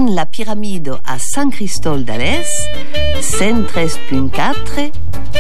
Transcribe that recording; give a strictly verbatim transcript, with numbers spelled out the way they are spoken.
en la pyramide à San Cristol d'Ales, cent treize virgule quatre